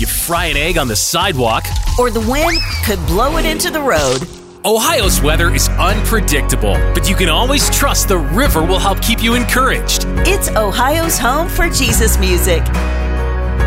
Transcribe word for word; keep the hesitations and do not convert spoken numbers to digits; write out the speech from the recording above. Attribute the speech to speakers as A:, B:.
A: you fry an egg on the sidewalk,
B: or the wind could blow it into the road.
A: Ohio's weather is unpredictable, but you can always trust the river will help keep you encouraged.
B: It's Ohio's home for Jesus music.